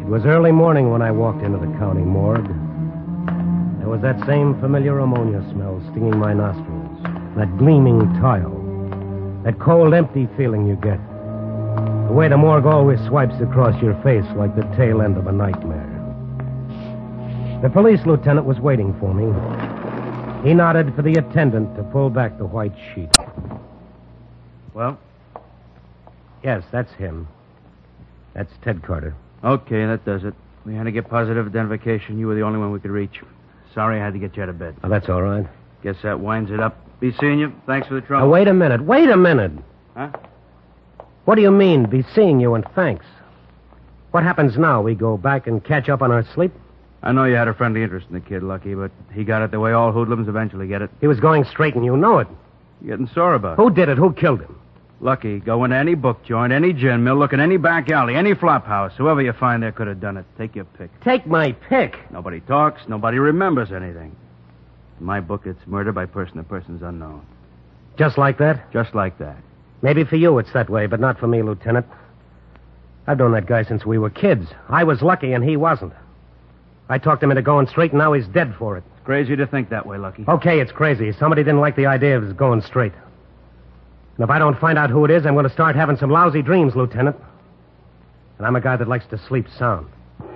It was early morning when I walked into the county morgue. There was that same familiar ammonia smell stinging my nostrils, that gleaming tile, that cold, empty feeling you get. The way the morgue always swipes across your face like the tail end of a nightmare. The police lieutenant was waiting for me. He nodded for the attendant to pull back the white sheet. Well? Yes, that's him. That's Ted Carter. Okay, that does it. We had to get positive identification. You were the only one we could reach. Sorry I had to get you out of bed. Oh, that's all right. Guess that winds it up. Be seeing you. Thanks for the trouble. Now, wait a minute. Huh? What do you mean, be seeing you and thanks? What happens now? We go back and catch up on our sleep? I know you had a friendly interest in the kid, Lucky, but he got it the way all hoodlums eventually get it. He was going straight and you know it. You're getting sore about it. Who did it? Who killed him? Lucky, go into any book joint, any gin mill, look in any back alley, any flop house. Whoever you find there could have done it. Take your pick. Take my pick? Nobody talks. Nobody remembers anything. In my book, it's murder by person to persons unknown. Just like that? Just like that. Maybe for you it's that way, but not for me, Lieutenant. I've known that guy since we were kids. I was lucky and he wasn't. I talked him into going straight and now he's dead for it. It's crazy to think that way, Lucky. Okay, it's crazy. Somebody didn't like the idea of his going straight. And if I don't find out who it is, I'm going to start having some lousy dreams, Lieutenant. And I'm a guy that likes to sleep sound.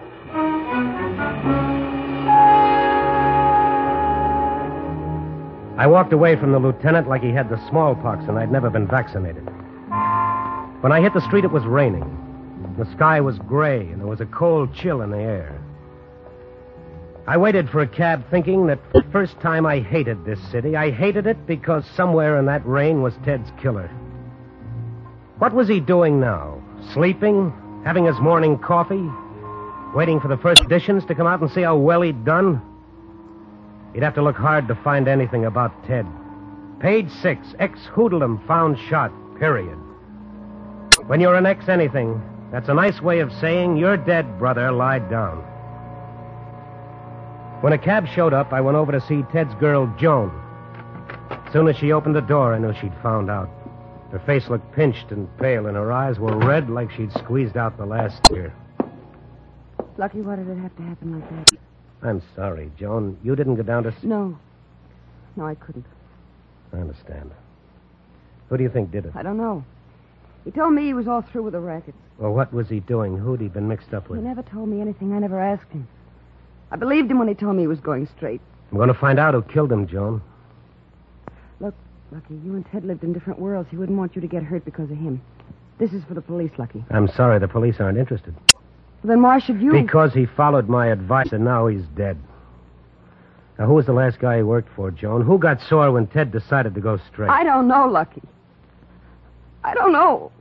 I walked away from the lieutenant like he had the smallpox and I'd never been vaccinated. When I hit the street, it was raining. The sky was gray and there was a cold chill in the air. I waited for a cab thinking that the first time I hated this city, I hated it because somewhere in that rain was Ted's killer. What was he doing now? Sleeping? Having his morning coffee? Waiting for the first editions to come out and see how well he'd done? You'd have to look hard to find anything about Ted. Page 6, ex-hoodlum found shot, period. When you're an ex-anything, that's a nice way of saying you're dead, brother, lie down. When a cab showed up, I went over to see Ted's girl, Joan. As soon as she opened the door, I knew she'd found out. Her face looked pinched and pale, and her eyes were red like she'd squeezed out the last tear. Lucky, why did it have to happen like that? I'm sorry, Joan. You didn't go down to... No, I couldn't. I understand. Who do you think did it? I don't know. He told me he was all through with the racket. Well, what was he doing? Who'd he been mixed up with? He never told me anything. I never asked him. I believed him when he told me he was going straight. I'm going to find out who killed him, Joan. Look, Lucky, you and Ted lived in different worlds. He wouldn't want you to get hurt because of him. This is for the police, Lucky. I'm sorry, the police aren't interested. Well, then why should you... Because he followed my advice and now he's dead. Now, who was the last guy he worked for, Joan? Who got sore when Ted decided to go straight? I don't know, Lucky. I don't know.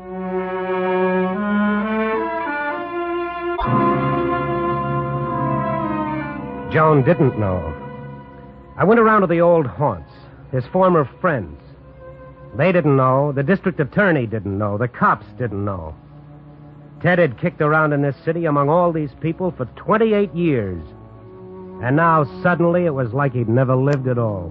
Joan didn't know. I went around to the old haunts, his former friends. They didn't know. The district attorney didn't know. The cops didn't know. Ted had kicked around in this city among all these people for 28 years. And now, suddenly, it was like he'd never lived at all.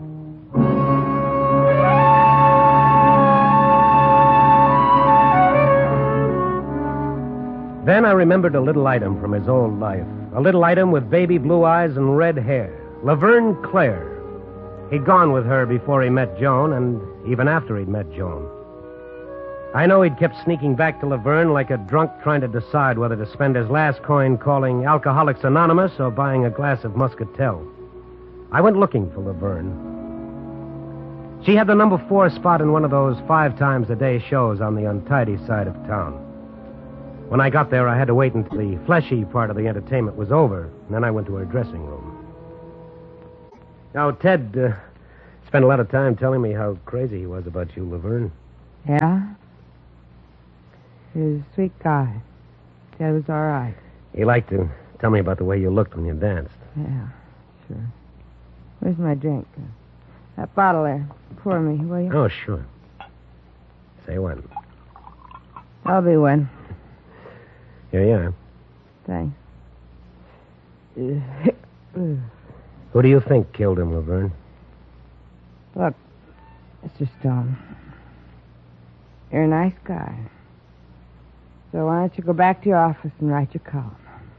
Then I remembered a little item from his old life. A little item with baby blue eyes and red hair. Laverne Clare. He'd gone with her before he met Joan, and even after he'd met Joan. I know he'd kept sneaking back to Laverne like a drunk trying to decide whether to spend his last coin calling Alcoholics Anonymous or buying a glass of Muscatel. I went looking for Laverne. She had the number 4 spot in one of those 5 times a day shows on the untidy side of town. When I got there, I had to wait until the fleshy part of the entertainment was over, and then I went to her dressing room. Now, Ted spent a lot of time telling me how crazy he was about you, Laverne. Yeah? He was a sweet guy. Ted was all right. He liked to tell me about the way you looked when you danced. Yeah, sure. Where's my drink? That bottle there. Pour me, will you? Oh, sure. Say when. I'll be one. Here you are. Thanks. Who do you think killed him, Laverne? Look, Mr. Stone, you're a nice guy. So why don't you go back to your office and write your column?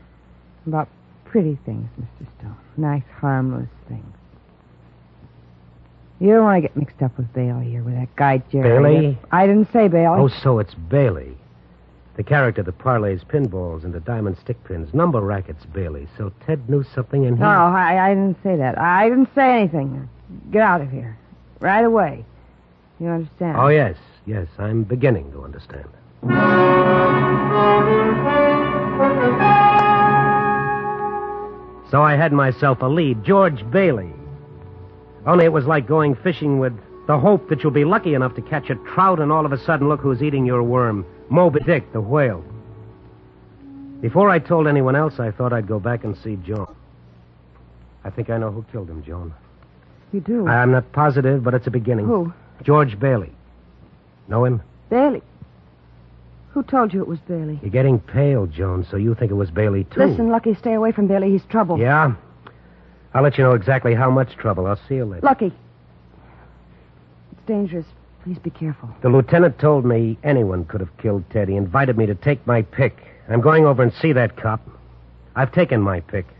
About pretty things, Mr. Stone. Nice, harmless things. You don't want to get mixed up with Bailey or with that guy, Jerry. Bailey? I didn't say Bailey. Oh, so it's Bailey. The character that parlays pinballs into diamond stick pins. Number rackets, Bailey. So Ted knew something and he... No, I didn't say that. I didn't say anything. Get out of here. Right away. You understand? Oh, yes. Yes, I'm beginning to understand. So I had myself a lead, George Bailey. Only it was like going fishing with the hope that you'll be lucky enough to catch a trout, and all of a sudden, look who's eating your worm. Moby Dick, the whale. Before I told anyone else, I thought I'd go back and see Joan. I think I know who killed him, Joan. You do? I'm not positive, but it's a beginning. Who? George Bailey. Know him? Bailey. Who told you it was Bailey? You're getting pale, Joan, so you think it was Bailey, too. Listen, Lucky, stay away from Bailey. He's trouble. Yeah? I'll let you know exactly how much trouble. I'll see you later. Lucky. It's dangerous. Please be careful. The lieutenant told me anyone could have killed Ted. He invited me to take my pick. I'm going over and see that cop. I've taken my pick.